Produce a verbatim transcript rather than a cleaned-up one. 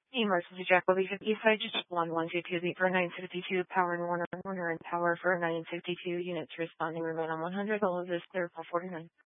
Emergency Jack will be Eastside just one one two two beat for nine fifty two power and Warner Warner and power for nine fifty two units responding remain on one hundred all of this clear for forty nine.